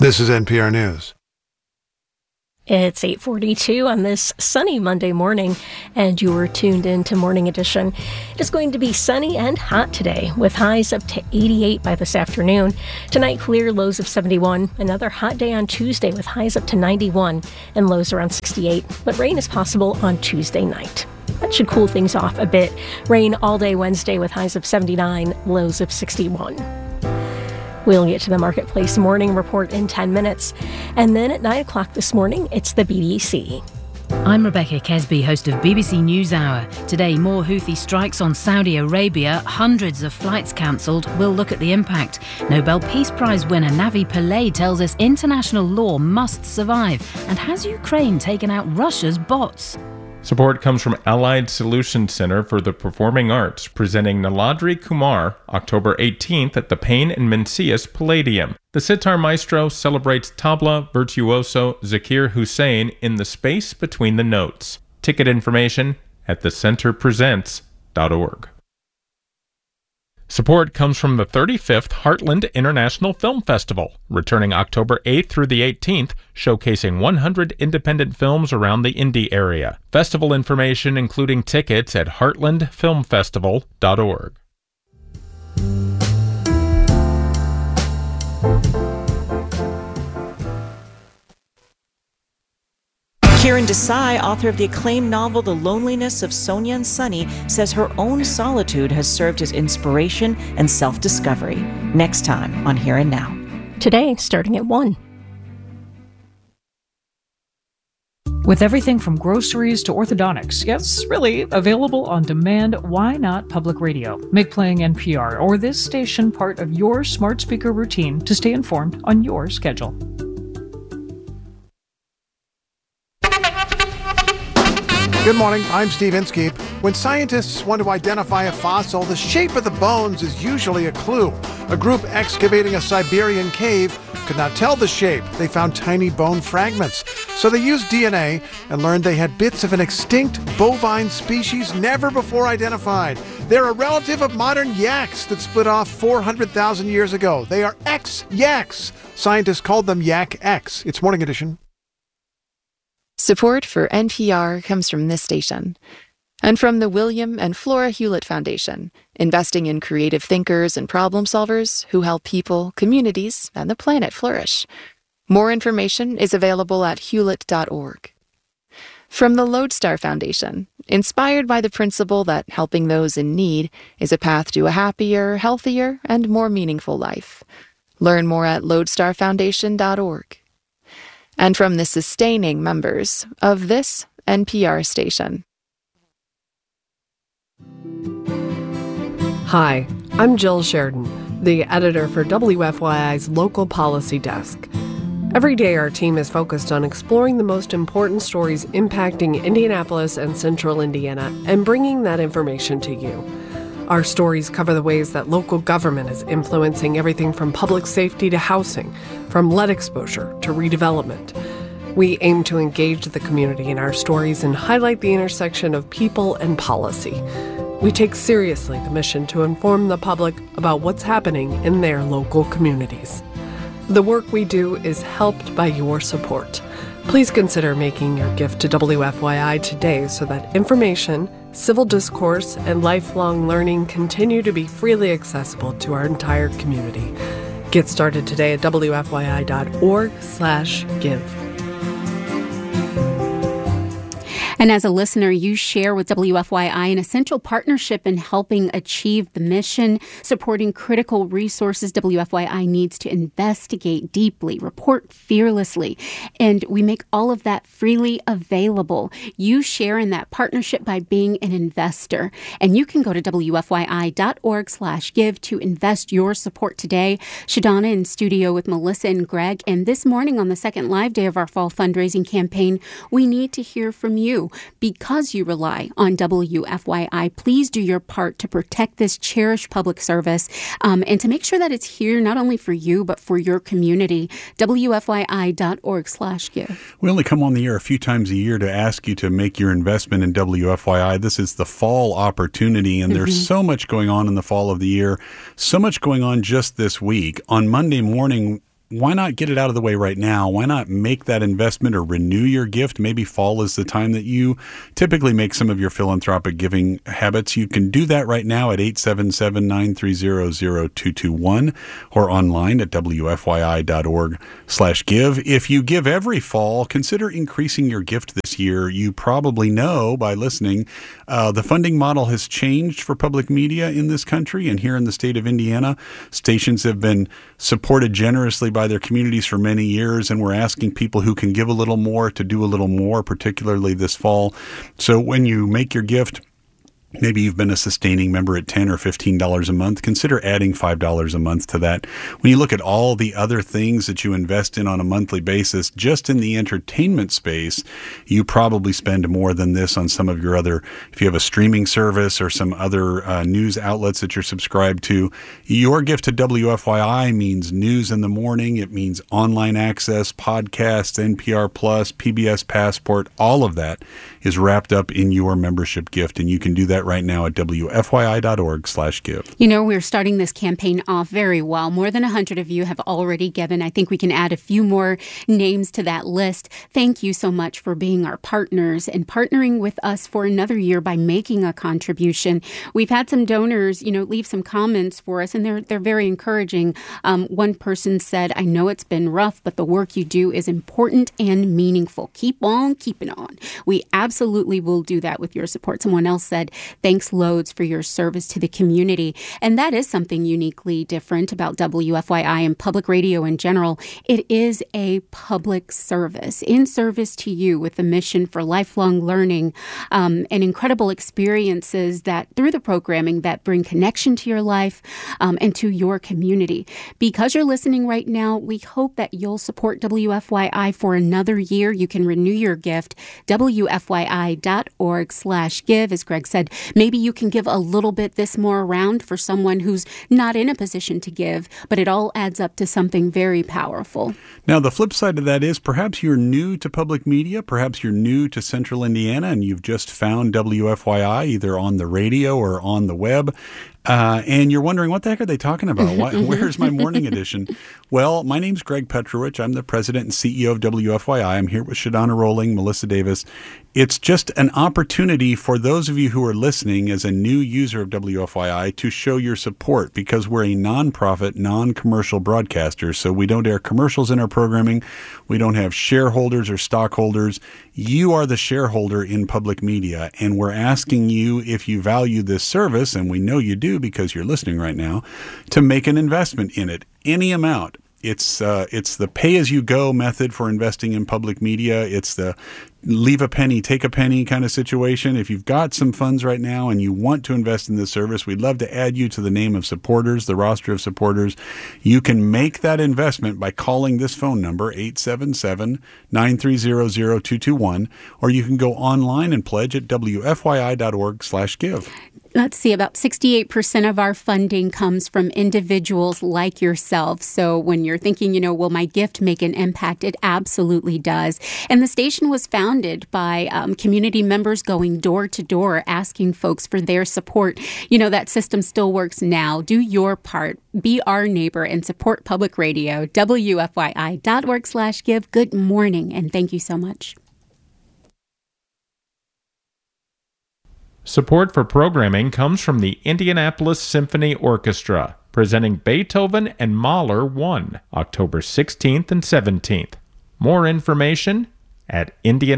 This is NPR News. It's 8:42 on this sunny Monday morning, and you are tuned in to Morning Edition. It's going to be sunny and hot today, with highs up to 88 by this afternoon. Tonight, clear, lows of 71. Another hot day on Tuesday with highs up to 91 and lows around 68. But rain is possible on Tuesday night. That should cool things off a bit. Rain all day Wednesday with highs of 79, lows of 61. We'll get to the Marketplace Morning Report in 10 minutes. And then at 9 o'clock this morning, it's the BBC. I'm Rebecca Kesby, host of BBC NewsHour. Today, more Houthi strikes on Saudi Arabia, hundreds of flights cancelled. We'll look at the impact. Nobel Peace Prize winner Navi Pillay tells us international law must survive. And has Ukraine taken out Russia's bots? Support comes from Allied Solutions Center for the Performing Arts, presenting Naladri Kumar October 18th at the Payne and Mencius Palladium. The sitar maestro celebrates tabla virtuoso Zakir Hussain in the space between the notes. Ticket information at thecenterpresents.org. Support comes from the 35th Heartland International Film Festival, returning October 8th through the 18th, showcasing 100 independent films around the Indy area. Festival information, including tickets, at heartlandfilmfestival.org. Kiran Desai, author of the acclaimed novel The Loneliness of Sonia and Sunny, says her own solitude has served as inspiration and self-discovery. Next time on Here and Now. Today, starting at 1. With everything from groceries to orthodontics, yes, really, available on demand, why not public radio? Make playing NPR or this station part of your smart speaker routine to stay informed on your schedule. Good morning, I'm Steve Inskeep. When scientists want to identify a fossil, the shape of the bones is usually a clue. A group excavating a Siberian cave could not tell the shape. They found tiny bone fragments. So they used DNA and learned they had bits of an extinct bovine species never before identified. They're a relative of modern yaks that split off 400,000 years ago. They are X-yaks. Scientists called them Yak X. It's Morning Edition. Support for NPR comes from this station and from the William and Flora Hewlett Foundation, investing in creative thinkers and problem solvers who help people, communities, and the planet flourish. More information is available at hewlett.org. From the Lodestar Foundation, inspired by the principle that helping those in need is a path to a happier, healthier, and more meaningful life. Learn more at lodestarfoundation.org. And from the sustaining members of this NPR station. Hi, I'm Jill Sheridan, the editor for WFYI's Local Policy Desk. Every day our team is focused on exploring the most important stories impacting Indianapolis and Central Indiana and bringing that information to you. Our stories cover the ways that local government is influencing everything from public safety to housing, from lead exposure to redevelopment. We aim to engage the community in our stories and highlight the intersection of people and policy. We take seriously the mission to inform the public about what's happening in their local communities. The work we do is helped by your support. Please consider making your gift to WFYI today so that information, civil discourse, and lifelong learning continue to be freely accessible to our entire community. Get started today at WFYI.org/give. And as a listener, you share with WFYI an essential partnership in helping achieve the mission, supporting critical resources WFYI needs to investigate deeply, report fearlessly, and we make all of that freely available. You share in that partnership by being an investor, and you can go to WFYI.org/give to invest your support today. Shadana in studio with Melissa and Greg, and this morning on the second live day of our fall fundraising campaign, we need to hear from you. Because you rely on WFYI, please do your part to protect this cherished public service and to make sure that it's here not only for you, but for your community. WFYI.org/give. We only come on the air a few times a year to ask you to make your investment in WFYI. This is the fall opportunity, and there's so much going on in the fall of the year, so much going on just this week. On Monday morning, why not get it out of the way right now? Why not make that investment or renew your gift? Maybe fall is the time that you typically make some of your philanthropic giving habits. You can do that right now at 877-930-0221 or online at wfyi.org/give. If you give every fall, consider increasing your gift this year. You probably know by listening, the funding model has changed for public media in this country, and here in the state of Indiana, stations have been supported generously by their communities for many years, and we're asking people who can give a little more to do a little more, particularly this fall. So when you make your gift, maybe you've been a sustaining member at $10 or $15 a month. Consider adding $5 a month to that. When you look at all the other things that you invest in on a monthly basis, just in the entertainment space, you probably spend more than this on some of your other, if you have a streaming service or some other news outlets that you're subscribed to. Your gift to WFYI means news in the morning. It means online access, podcasts, NPR Plus, PBS Passport. All of that is wrapped up in your membership gift, and you can do that right now at wfyi.org/give. You know, we're starting this campaign off very well. More than 100 of you have already given. I think we can add a few more names to that list. Thank you so much for being our partners and partnering with us for another year by making a contribution. We've had some donors, leave some comments for us, and they're very encouraging. One person said, "I know it's been rough, but the work you do is important and meaningful. Keep on keeping on." We absolutely will do that with your support. Someone else said, "Thanks loads for your service to the community." And that is something uniquely different about WFYI and public radio in general. It is a public service in service to you with a mission for lifelong learning and incredible experiences that through the programming that bring connection to your life and to your community. Because you're listening right now, we hope that you'll support WFYI for another year. You can renew your gift, wfyi.org/give. As Greg said, maybe you can give a little bit this more around for someone who's not in a position to give, but it all adds up to something very powerful. Now, the flip side of that is perhaps you're new to public media, perhaps you're new to Central Indiana, and you've just found WFYI either on the radio or on the web. And you're wondering, what the heck are they talking about? Where's my morning edition? Well, my name's Greg Petrovich. I'm the president and CEO of WFYI. I'm here with Shadana Rolling, Melissa Davis. It's just an opportunity for those of you who are listening as a new user of WFYI to show your support, because we're a nonprofit, non-commercial broadcaster. So we don't air commercials in our programming. We don't have shareholders or stockholders. You are the shareholder in public media, and we're asking you, if you value this service, and we know you do because you're listening right now, to make an investment in it, any amount. It's the pay-as-you-go method for investing in public media. It's the leave a penny, take a penny kind of situation. If you've got some funds right now and you want to invest in this service, we'd love to add you to the name of supporters, the roster of supporters. You can make that investment by calling this phone number, 877-930-0221, or you can go online and pledge at wfyi.org/give. Let's see, about 68% of our funding comes from individuals like yourself. So when you're thinking, will my gift make an impact? It absolutely does. And the station was founded by community members going door to door, asking folks for their support. That system still works now. Do your part. Be our neighbor and support public radio. WFYI.org/give. Good morning, and thank you so much. Support for programming comes from the Indianapolis Symphony Orchestra, presenting Beethoven and Mahler 1, October 16th and 17th. More information at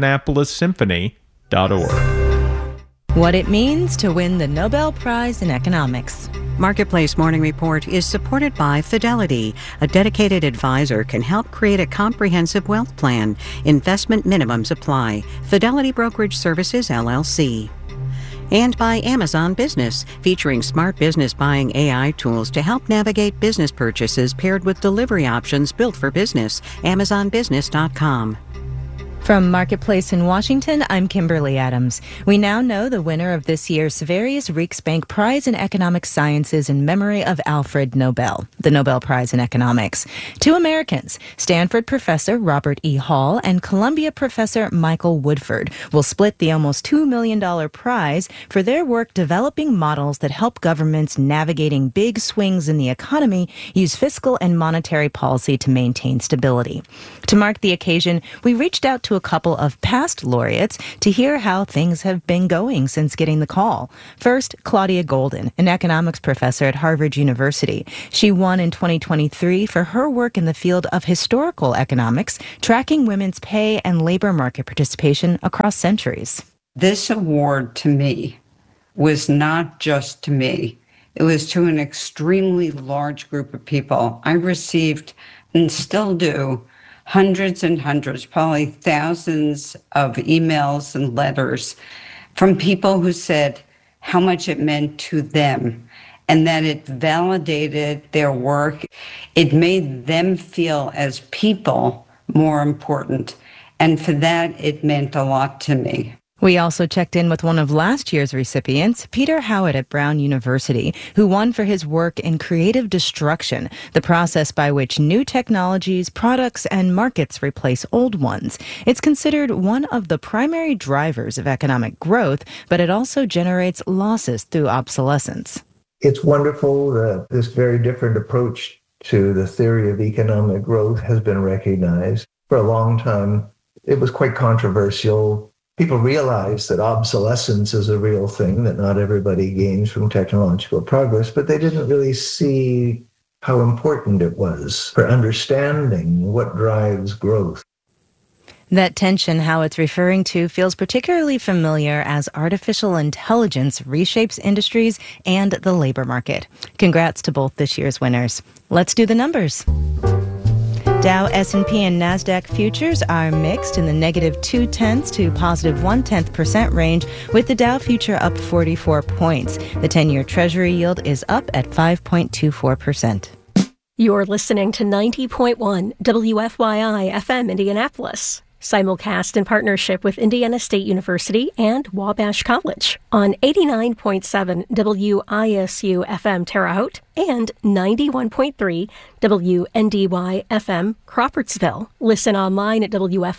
indianapolissymphony.org. What it means to win the Nobel Prize in Economics. Marketplace Morning Report is supported by Fidelity. A dedicated advisor can help create a comprehensive wealth plan. Investment minimums apply. Fidelity Brokerage Services, LLC. And by Amazon Business, featuring smart business buying AI tools to help navigate business purchases paired with delivery options built for business. AmazonBusiness.com. From Marketplace in Washington, I'm Kimberly Adams. We now know the winner of this year's Severius Rijksbank Prize in Economic Sciences in memory of Alfred Nobel, the Nobel Prize in Economics. Two Americans, Stanford professor Robert E. Hall and Columbia professor Michael Woodford, will split the almost $2 million prize for their work developing models that help governments navigating big swings in the economy use fiscal and monetary policy to maintain stability. To mark the occasion, we reached out to a couple of past laureates to hear how things have been going since getting the call. First, Claudia Golden, an economics professor at Harvard University. She won in 2023 for her work in the field of historical economics, tracking women's pay and labor market participation across centuries. This award to me was not just to me. It was to an extremely large group of people. I received, and still do, hundreds and hundreds, probably thousands of emails and letters from people who said how much it meant to them and that it validated their work. It made them feel as people more important. And for that, it meant a lot to me. We also checked in with one of last year's recipients, Peter Howitt at Brown University, who won for his work in creative destruction, the process by which new technologies, products, and markets replace old ones. It's considered one of the primary drivers of economic growth, but it also generates losses through obsolescence. It's wonderful that this very different approach to the theory of economic growth has been recognized. For a long time, it was quite controversial. People realized that obsolescence is a real thing, that not everybody gains from technological progress, but they didn't really see how important it was for understanding what drives growth. That tension Howitt's referring to feels particularly familiar as artificial intelligence reshapes industries and the labor market. Congrats to both this year's winners. Let's do the numbers. Dow, S&P, and NASDAQ futures are mixed in the negative 0.2 to positive 0.1% range, with the Dow future up 44 points. The 10-year Treasury yield is up at 5.24%. You're listening to 90.1 WFYI FM Indianapolis, simulcast in partnership with Indiana State University and Wabash College on 89.7 WISU FM Terre Haute and 91.3 WNDY FM Crawfordsville. Listen online at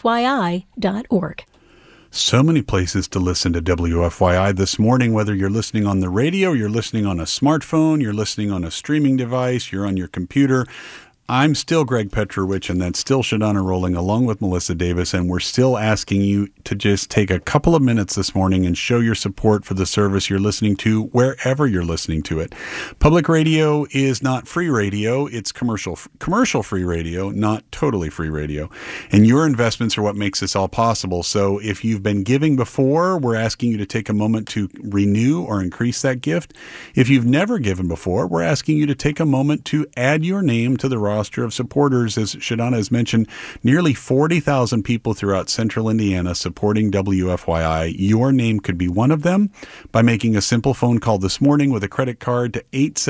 WFYI.org. So many places to listen to WFYI this morning, whether you're listening on the radio, you're listening on a smartphone, you're listening on a streaming device, you're on your computer. I'm still Greg Petrovich, and that's still Shadana Rolling along with Melissa Davis, and we're still asking you to just take a couple of minutes this morning and show your support for the service you're listening to wherever you're listening to it. Public radio is not free radio, it's commercial free radio, not totally free radio. And your investments are what makes this all possible. So if you've been giving before, we're asking you to take a moment to renew or increase that gift. If you've never given before, we're asking you to take a moment to add your name to the roster of supporters. As Shadana has mentioned, nearly 40,000 people throughout central Indiana supporting WFYI. Your name could be one of them by making a simple phone call this morning with a credit card to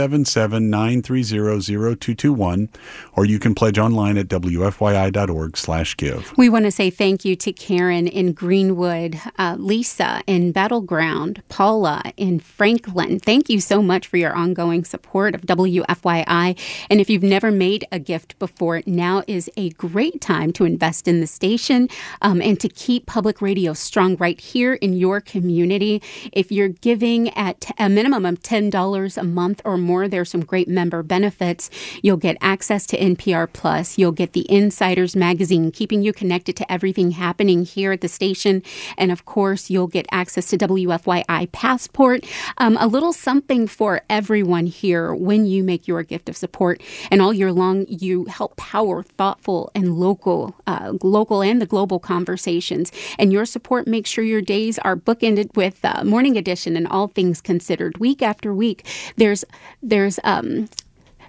877-930-0221, or you can pledge online at WFYI.org/give. We want to say thank you to Karen in Greenwood, Lisa in Battleground, Paula in Franklin. Thank you so much for your ongoing support of WFYI. And if you've never made a gift before, now is a great time to invest in the station and to keep public radio strong right here in your community. If you're giving at a minimum of $10 a month or more, there's some great member benefits. You'll get access to NPR Plus. You'll get the Insiders magazine, keeping you connected to everything happening here at the station. And of course, you'll get access to WFYI Passport, a little something for everyone here when you make your gift of support. And all year long, you help power thoughtful and local and the global conversations. And your support makes sure your days are bookended with Morning Edition and All Things Considered. Week after week, there's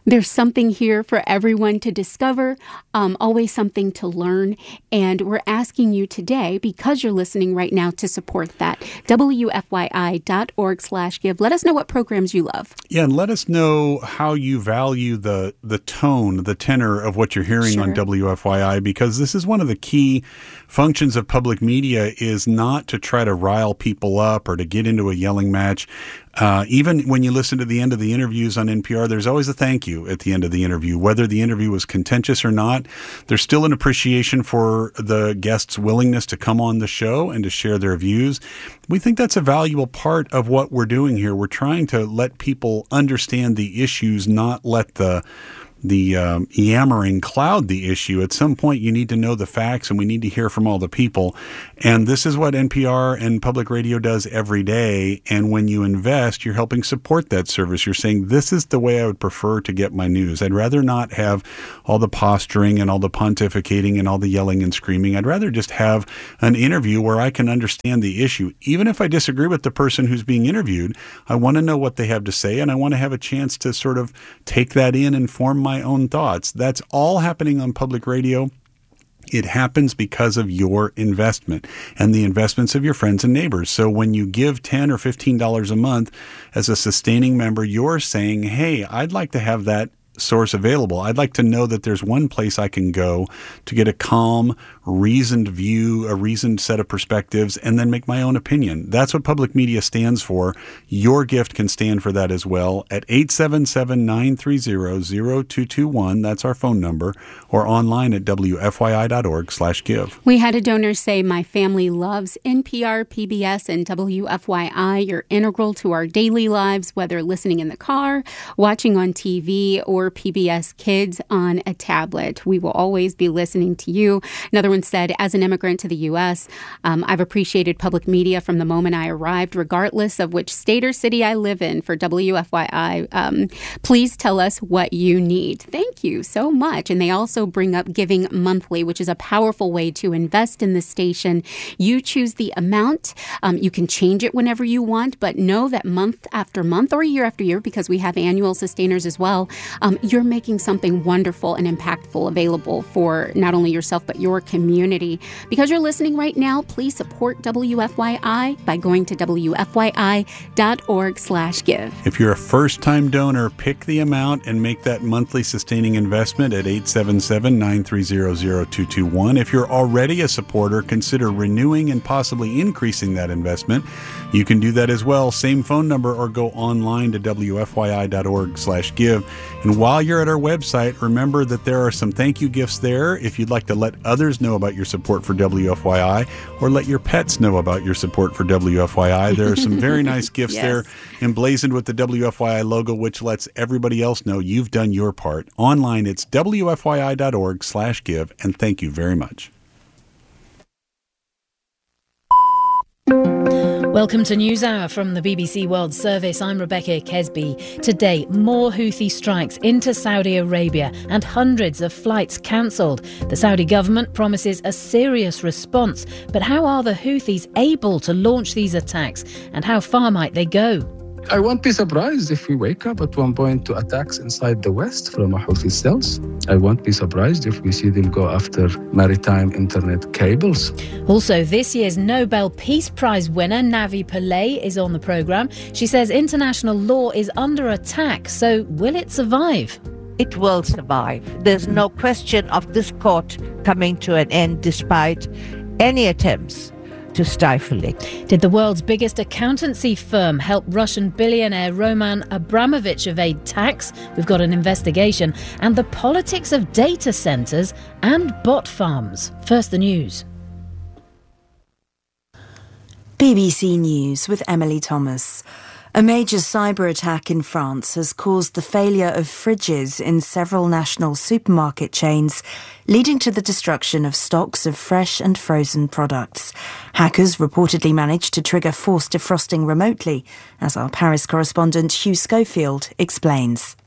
There's something here for everyone to discover, always something to learn. And we're asking you today, because you're listening right now, to support that. WFYI.org/give. Let us know what programs you love. Yeah, and let us know how you value the tone, the tenor of what you're hearing on WFYI, because this is one of the key functions of public media, is not to try to rile people up or to get into a yelling match. Even when you listen to the end of the interviews on NPR, there's always a thank you at the end of the interview. Whether the interview was contentious or not, there's still an appreciation for the guest's willingness to come on the show and to share their views. We think that's a valuable part of what we're doing here. We're trying to let people understand the issues, not let the yammering cloud the issue. At some point, you need to know the facts, and we need to hear from all the people. And this is what NPR and public radio does every day. And when you invest, you're helping support that service. You're saying, this is the way I would prefer to get my news. I'd rather not have all the posturing and all the pontificating and all the yelling and screaming. I'd rather just have an interview where I can understand the issue. Even if I disagree with the person who's being interviewed, I want to know what they have to say, and I want to have a chance to sort of take that in and form my own thoughts. That's all happening on public radio. It happens because of your investment and the investments of your friends and neighbors. So when you give $10 or $15 a month as a sustaining member, you're saying, hey, I'd like to have that source available. I'd like to know that there's one place I can go to get a calm, reasoned view, a reasoned set of perspectives, and then make my own opinion. That's what public media stands for. Your gift can stand for that as well at 877-930-0221. That's our phone number, or online at WFYI.org/give. We had a donor say, my family loves NPR, PBS, and WFYI. You're integral to our daily lives, whether listening in the car, watching on TV, or PBS Kids on a tablet. We will always be listening to you. Another one said, as an immigrant to the U.S., I've appreciated public media from the moment I arrived, regardless of which state or city I live in. For WFYI, please tell us what you need. Thank you so much. And they also bring up giving monthly, which is a powerful way to invest in the station. You choose the amount. You can change it whenever you want, but know that month after month or year after year, because we have annual sustainers as well, you're making something wonderful and impactful available for not only yourself, but your community. Because you're listening right now, please support WFYI by going to WFYI.org/give. If you're a first-time donor, pick the amount and make that monthly sustaining investment at 877-930-0221. If you're already a supporter, consider renewing and possibly increasing that investment. You can do that as well. Same phone number, or go online to WFYI.org/give. And while you're at our website, remember that there are some thank you gifts there if you'd like to let others know about your support for WFYI, or let your pets know about your support for WFYI. There are some very nice gifts there emblazoned with the WFYI logo, which lets everybody else know you've done your part. Online, it's WFYI.org/give, and thank you very much. Welcome to NewsHour from the BBC World Service. I'm Rebecca Kesby. Today, more Houthi strikes into Saudi Arabia and hundreds of flights cancelled. The Saudi government promises a serious response. But how are the Houthis able to launch these attacks, and how far might they go? I won't be surprised if we wake up at one point to attacks inside the West from Houthi cells. I won't be surprised if we see them go after maritime internet cables. Also, this year's Nobel Peace Prize winner, Navi Pillay, is on the programme. She says international law is under attack, so will it survive? It will survive. There's no question of this court coming to an end despite any attempts to stifle it. Did the world's biggest accountancy firm help Russian billionaire Roman Abramovich evade tax? We've got an investigation. And the politics of data centres and bot farms. First, the news. BBC News with Emily Thomas. A major cyber attack in France has caused the failure of fridges in several national supermarket chains, leading to the destruction of stocks of fresh and frozen products. Hackers reportedly managed to trigger forced defrosting remotely, as our Paris correspondent Hugh Schofield explains.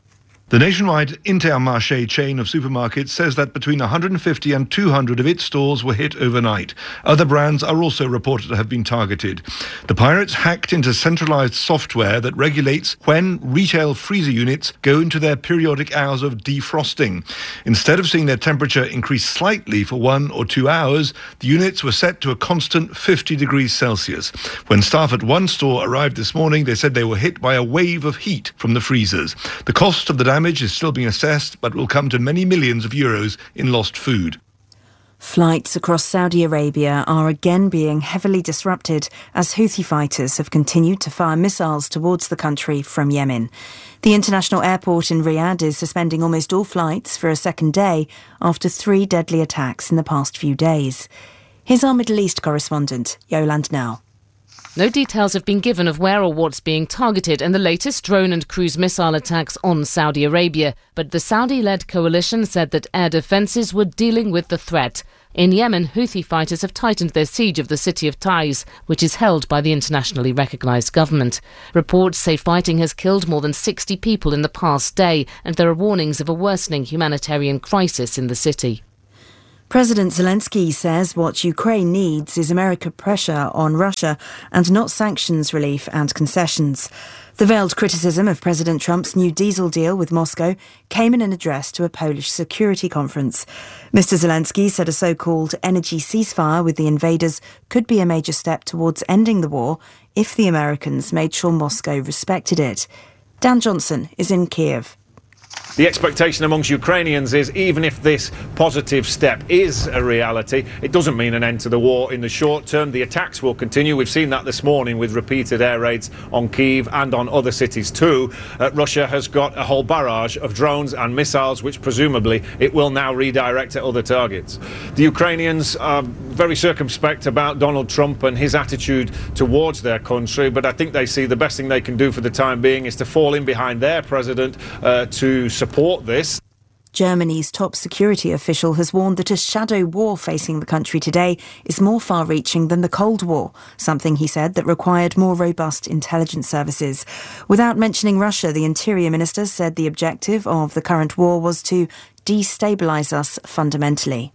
The nationwide Intermarché chain of supermarkets says that between 150 and 200 of its stores were hit overnight. Other brands are also reported to have been targeted. The pirates hacked into centralized software that regulates when retail freezer units go into their periodic hours of defrosting. Instead of seeing their temperature increase slightly for 1 or 2 hours, the units were set to a constant 50 degrees Celsius. When staff at one store arrived this morning, they said they were hit by a wave of heat from the freezers. The cost of the damage is still being assessed, but will come to many millions of euros in lost food. Flights across Saudi Arabia are again being heavily disrupted as Houthi fighters have continued to fire missiles towards the country from Yemen. The international airport in Riyadh is suspending almost all flights for a second day after 3 deadly attacks in the past few days. Here's our Middle East correspondent, Yolande Now. No details have been given of where or what's being targeted in the latest drone and cruise missile attacks on Saudi Arabia, but the Saudi-led coalition said that air defences were dealing with the threat. In Yemen, Houthi fighters have tightened their siege of the city of Taiz, which is held by the internationally recognised government. Reports say fighting has killed more than 60 people in the past day, and there are warnings of a worsening humanitarian crisis in the city. President Zelensky says what Ukraine needs is American pressure on Russia and not sanctions relief and concessions. The veiled criticism of President Trump's new diesel deal with Moscow came in an address to a Polish security conference. Mr. Zelensky said a so-called energy ceasefire with the invaders could be a major step towards ending the war if the Americans made sure Moscow respected it. Dan Johnson is in Kiev. The expectation amongst Ukrainians is even if this positive step is a reality, it doesn't mean an end to the war in the short term. The attacks will continue. We've seen that this morning with repeated air raids on Kyiv and on other cities too. Russia has got a whole barrage of drones and missiles which presumably it will now redirect at other targets. The Ukrainians are very circumspect about Donald Trump and his attitude towards their country, but I think they see the best thing they can do for the time being is to fall in behind their president to support this. Germany's top security official has warned that a shadow war facing the country today is more far-reaching than the Cold War, something he said that required more robust intelligence services. Without mentioning Russia, the Interior Minister said the objective of the current war was to destabilise us fundamentally.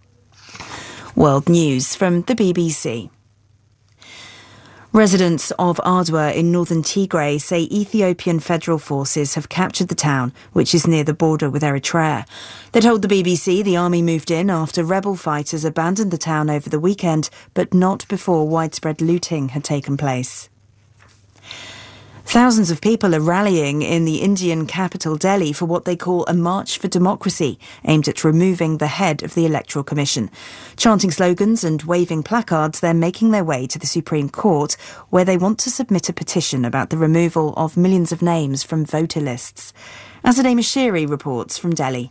World News from the BBC. Residents of Adwa in northern Tigray say Ethiopian federal forces have captured the town, which is near the border with Eritrea. They told the BBC the army moved in after rebel fighters abandoned the town over the weekend, but not before widespread looting had taken place. Thousands of people are rallying in the Indian capital Delhi for what they call a March for Democracy, aimed at removing the head of the Electoral Commission. Chanting slogans and waving placards, they're making their way to the Supreme Court, where they want to submit a petition about the removal of millions of names from voter lists. Azadeh Mashiri reports from Delhi.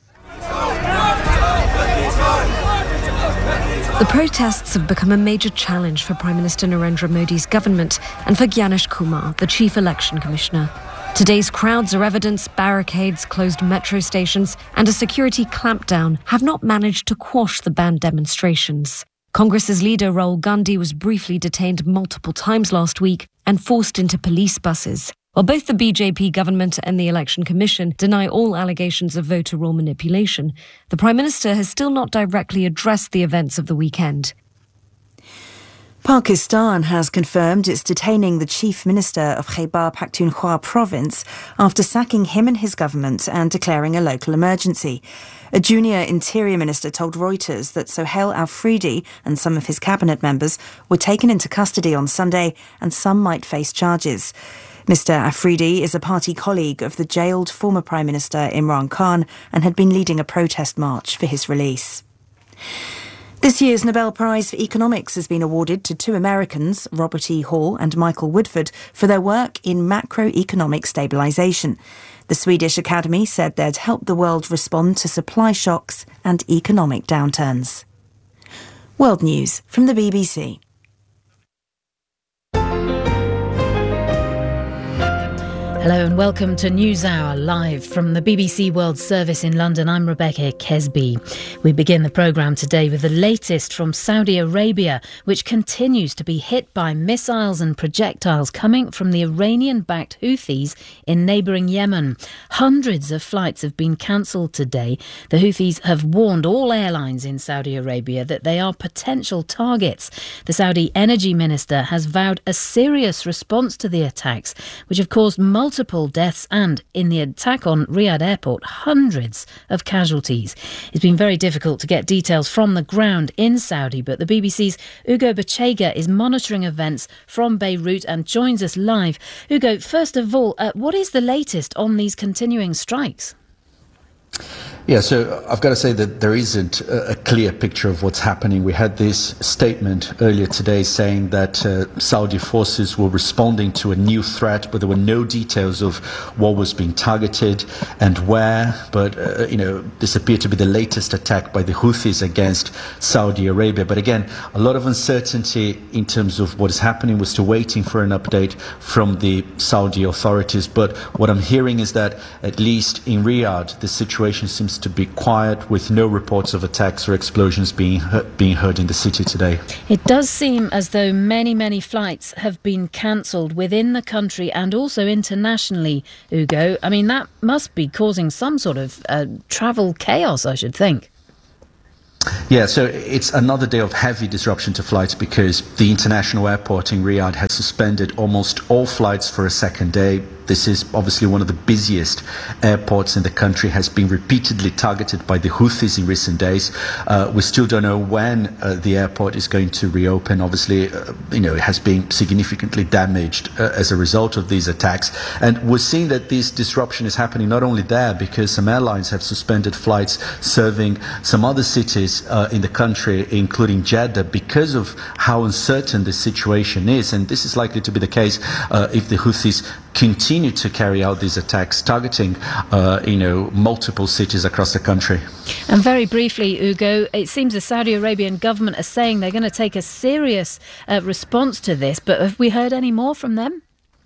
The protests have become a major challenge for Prime Minister Narendra Modi's government and for Gyanesh Kumar, the Chief Election Commissioner. Today's crowds are evidence barricades, closed metro stations and a security clampdown have not managed to quash the banned demonstrations. Congress's leader Rahul Gandhi was briefly detained multiple times last week and forced into police buses. While both the BJP government and the Election Commission deny all allegations of voter roll manipulation, the Prime Minister has still not directly addressed the events of the weekend. Pakistan has confirmed it's detaining the Chief Minister of Khyber Pakhtunkhwa province after sacking him and his government and declaring a local emergency. A junior Interior Minister told Reuters that Sohail Afridi and some of his cabinet members were taken into custody on Sunday and some might face charges. Mr. Afridi is a party colleague of the jailed former Prime Minister Imran Khan and had been leading a protest march for his release. This year's Nobel Prize for Economics has been awarded to 2 Americans, Robert E. Hall and Michael Woodford, for their work in macroeconomic stabilisation. The Swedish Academy said they'd help the world respond to supply shocks and economic downturns. World News from the BBC. Hello and welcome to NewsHour, live from the BBC World Service in London. I'm Rebecca Kesby. We begin the programme today with the latest from Saudi Arabia, which continues to be hit by missiles and projectiles coming from the Iranian-backed Houthis in neighbouring Yemen. Hundreds of flights have been cancelled today. The Houthis have warned all airlines in Saudi Arabia that they are potential targets. The Saudi energy minister has vowed a serious response to the attacks, which have caused multiple deaths and, in the attack on Riyadh Airport, hundreds of casualties. It's been very difficult to get details from the ground in Saudi, but the BBC's Ugo Bechega is monitoring events from Beirut and joins us live. Ugo, first of all, what is the latest on these continuing strikes? Yeah, so I've got to say that there isn't a clear picture of what's happening. We had this statement earlier today saying that Saudi forces were responding to a new threat, but there were no details of what was being targeted and where. But, this appeared to be the latest attack by the Houthis against Saudi Arabia. But again, a lot of uncertainty in terms of what is happening. We're still waiting for an update from the Saudi authorities. But what I'm hearing is that, at least in Riyadh, the situation seems to be quiet, with no reports of attacks or explosions being heard in the city today. It does seem as though many flights have been cancelled within the country and also internationally, Ugo. I mean, that must be causing some sort of travel chaos, I should think. Yeah, so it's another day of heavy disruption to flights because the international airport in Riyadh has suspended almost all flights for a second day. This is obviously one of the busiest airports in the country, has been repeatedly targeted by the Houthis in recent days. We still don't know when the airport is going to reopen. Obviously, it has been significantly damaged as a result of these attacks. And we're seeing that this disruption is happening not only there, because some airlines have suspended flights serving some other cities in the country, including Jeddah, because of how uncertain the situation is. And this is likely to be the case if the Houthis continue to carry out these attacks targeting, multiple cities across the country. And very briefly, Ugo, it seems the Saudi Arabian government are saying they're going to take a serious response to this, but have we heard any more from them?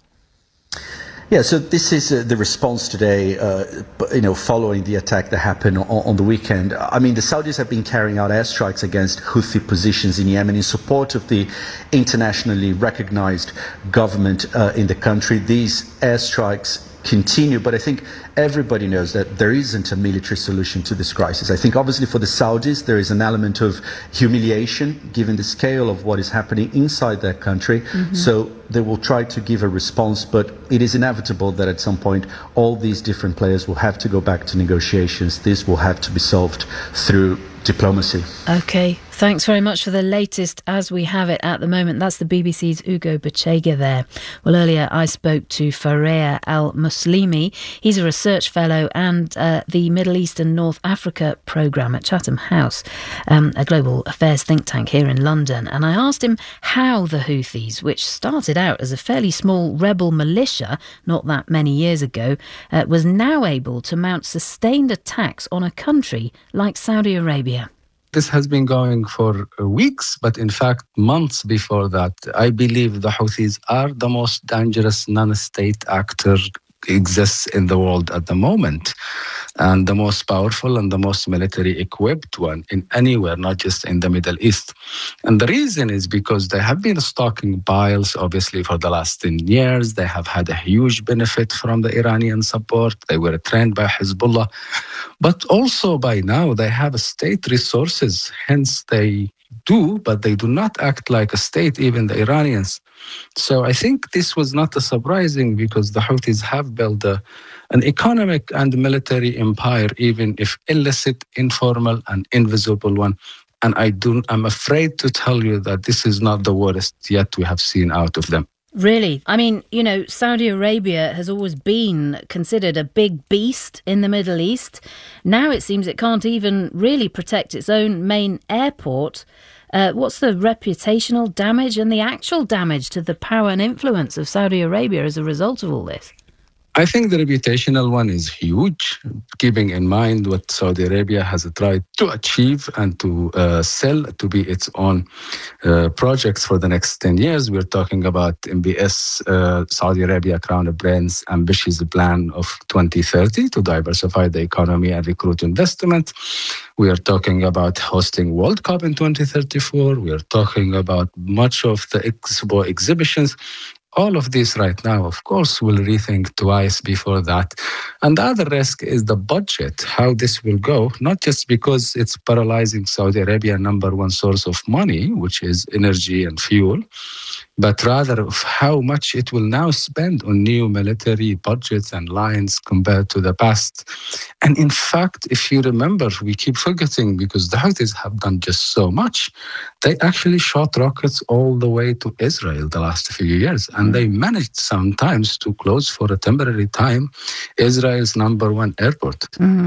Yeah, so this is the response today, following the attack that happened on the weekend. I mean, the Saudis have been carrying out airstrikes against Houthi positions in Yemen in support of the internationally recognized government in the country. These airstrikes continue, but I think everybody knows that there isn't a military solution to this crisis. I think obviously for the Saudis there is an element of humiliation given the scale of what is happening inside their country. So they will try to give a response, but it is inevitable that at some point all these different players will have to go back to negotiations. This will have to be solved through diplomacy. Okay, thanks very much for the latest as we have it at the moment. That's the BBC's Ugo Bechega there. Well, earlier I spoke to Fareeha Al-Muslimi. He's a research fellow and the Middle East and North Africa programme at Chatham House, a global affairs think tank here in London. And I asked him how the Houthis, which started out as a fairly small rebel militia not that many years ago, was now able to mount sustained attacks on a country like Saudi Arabia. This has been going for weeks, but in fact, months before that. I believe the Houthis are the most dangerous non-state actor exists in the world at the moment, and the most powerful and the most military equipped one in anywhere, not just in the Middle East. And the reason is because they have been stocking piles, obviously, for the last 10 years. They have had a huge benefit from the Iranian support. They were trained by Hezbollah. But also by now, they have state resources. Hence, they but they do not act like a state, even the Iranians. So I think this was not surprising because the Houthis have built an economic and military empire, even if illicit, informal, and invisible one. And I'm afraid to tell you that this is not the worst yet we have seen out of them. Really? I mean, Saudi Arabia has always been considered a big beast in the Middle East. Now it seems it can't even really protect its own main airport. What's the reputational damage and the actual damage to the power and influence of Saudi Arabia as a result of all this? I think the reputational one is huge, keeping in mind what Saudi Arabia has tried to achieve and to sell to be its own projects for the next 10 years. We're talking about MBS, Saudi Arabia Crown Prince ambitious plan of 2030 to diversify the economy and recruit investment. We are talking about hosting World Cup in 2034. We are talking about much of the Expo exhibitions. All of this right now, of course, will rethink twice before that. And the other risk is the budget, how this will go, not just because it's paralyzing Saudi Arabia number one source of money, which is energy and fuel, but rather of how much it will now spend on new military budgets and lines compared to the past. And in fact, if you remember, we keep forgetting because the Houthis have done just so much. They actually shot rockets all the way to Israel the last few years, and they managed sometimes to close for a temporary time Israel's number one airport.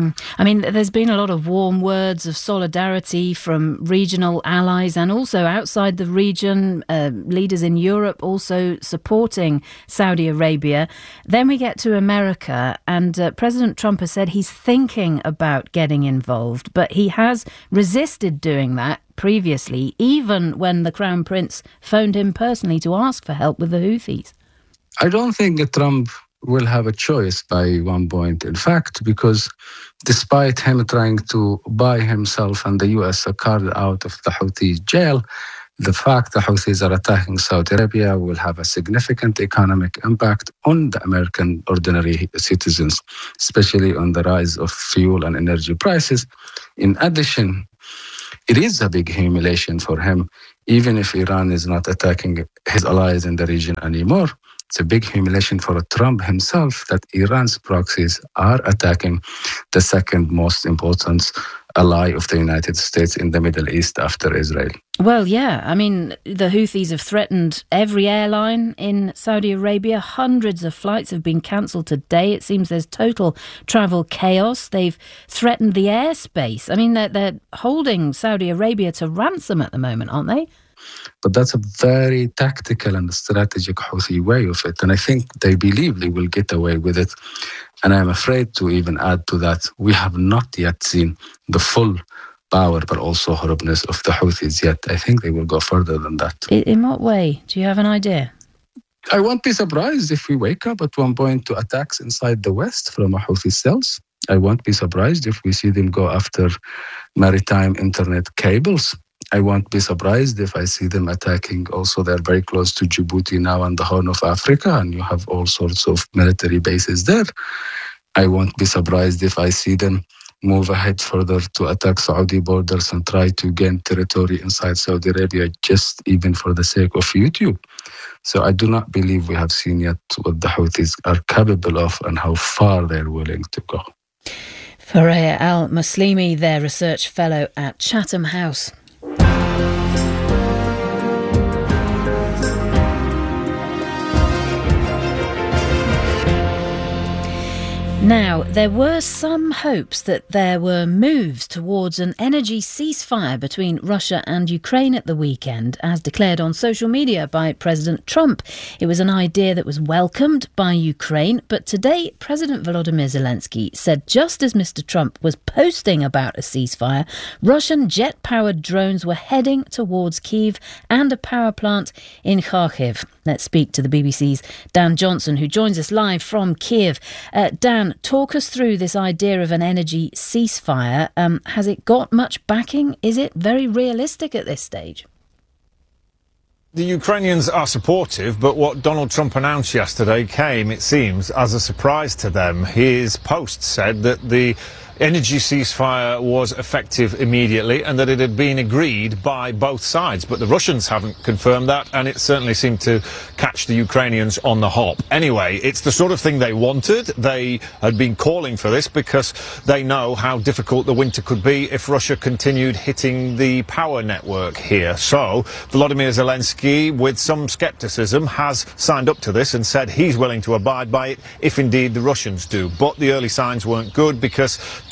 I mean, there's been a lot of warm words of solidarity from regional allies and also outside the region, leaders in Europe also supporting Saudi Arabia. Then we get to America, and President Trump has said he's thinking about getting involved, but he has resisted doing that previously, even when the Crown Prince phoned him personally to ask for help with the Houthis. I don't think that Trump will have a choice by one point, in fact, because despite him trying to buy himself and the US a card out of the Houthi jail, the fact the Houthis are attacking Saudi Arabia will have a significant economic impact on the American ordinary citizens, especially on the rise of fuel and energy prices. In addition, it is a big humiliation for him, even if Iran is not attacking his allies in the region anymore. It's a big humiliation for Trump himself that Iran's proxies are attacking the second most important ally of the United States in the Middle East after Israel. Well, yeah. I mean, the Houthis have threatened every airline in Saudi Arabia. Hundreds of flights have been cancelled today. It seems there's total travel chaos. They've threatened the airspace. I mean, they're holding Saudi Arabia to ransom at the moment, aren't they? But that's a very tactical and strategic Houthi way of it. And I think they believe they will get away with it. And I'm afraid to even add to that, we have not yet seen the full power, but also horribleness of the Houthis yet. I think they will go further than that. In what way? Do you have an idea? I won't be surprised if we wake up at one point to attacks inside the West from Houthi cells. I won't be surprised if we see them go after maritime internet cables. I won't be surprised if I see them attacking also. They're very close to Djibouti now and the Horn of Africa, and you have all sorts of military bases there. I won't be surprised if I see them move ahead further to attack Saudi borders and try to gain territory inside Saudi Arabia, just even for the sake of YouTube. So I do not believe we have seen yet what the Houthis are capable of and how far they're willing to go. Fareeha Al-Muslimi, their research fellow at Chatham House. Now, there were some hopes that there were moves towards an energy ceasefire between Russia and Ukraine at the weekend, as declared on social media by President Trump. It was an idea that was welcomed by Ukraine, but today President Volodymyr Zelensky said just as Mr. Trump was posting about a ceasefire, Russian jet-powered drones were heading towards Kyiv and a power plant in Kharkiv. Let's speak to the BBC's Dan Johnson, who joins us live from Kyiv. Dan, talk us through this idea of an energy ceasefire. Has it got much backing? Is it very realistic at this stage? The Ukrainians are supportive, but what Donald Trump announced yesterday came, it seems, as a surprise to them. His post said that the energy ceasefire was effective immediately and that it had been agreed by both sides. But the Russians haven't confirmed that, and it certainly seemed to catch the Ukrainians on the hop. Anyway, it's the sort of thing they wanted. They had been calling for this because they know how difficult the winter could be if Russia continued hitting the power network here. So Volodymyr Zelensky, with some scepticism, has signed up to this and said he's willing to abide by it if indeed the Russians do. But the early signs weren't good because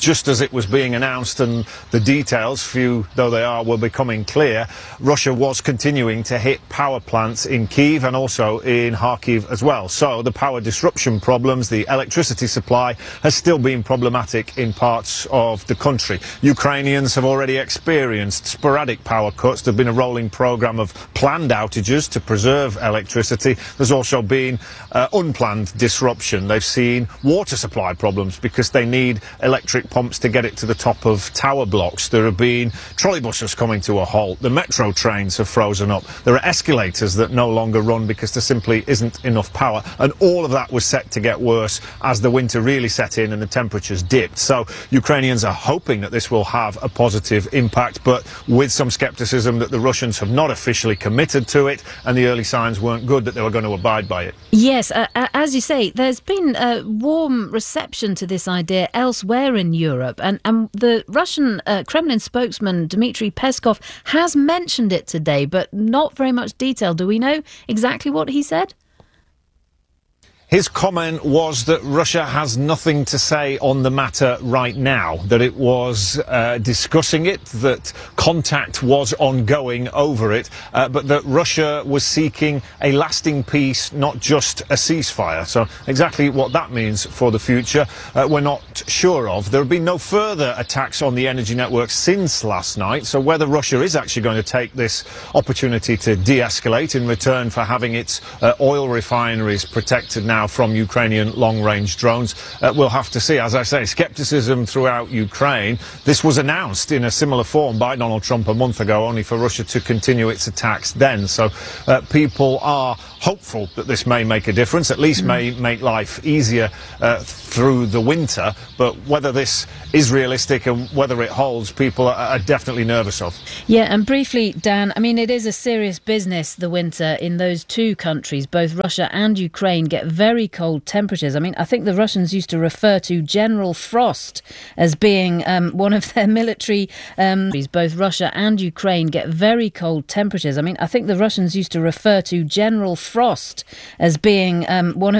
just as it was being announced and the details, few though they are, were becoming clear, Russia was continuing to hit power plants in Kyiv and also in Kharkiv as well. So the power disruption problems, the electricity supply has still been problematic in parts of the country. Ukrainians have already experienced sporadic power cuts. There's been a rolling program of planned outages to preserve electricity. There's also been unplanned disruption. They've seen water supply problems because they need electric pumps to get it to the top of tower blocks. There have been trolleybuses coming to a halt. The metro trains have frozen up. There are escalators that no longer run because there simply isn't enough power. And all of that was set to get worse as the winter really set in and the temperatures dipped. So Ukrainians are hoping that this will have a positive impact, but with some scepticism that the Russians have not officially committed to it, and the early signs weren't good that they were going to abide by it. Yes, as you say, there's been a warm reception to this idea elsewhere in Europe, and the Russian Kremlin spokesman Dmitry Peskov has mentioned it today, but not very much detail. Do we know exactly what he said? His comment was that Russia has nothing to say on the matter right now, that it was discussing it, that contact was ongoing over it, but that Russia was seeking a lasting peace, not just a ceasefire. So exactly what that means for the future, we're not sure of. There have been no further attacks on the energy network since last night, so whether Russia is actually going to take this opportunity to de-escalate in return for having its oil refineries protected now from Ukrainian long-range drones, we'll have to see. As I say, scepticism throughout Ukraine. This was announced in a similar form by Donald Trump a month ago, only for Russia to continue its attacks then. So people are hopeful that this may make a difference, at least may make life easier through the winter. But whether this is realistic and whether it holds, people are definitely nervous of. Yeah, and briefly, Dan, I mean, it is a serious business, the winter in those two countries. Both Russia and Ukraine get very cold temperatures. I mean, I think the Russians used to refer to General Frost as being one of their military... Both Russia and Ukraine get very cold temperatures. I mean, I think the Russians used to refer to General Frost as being one of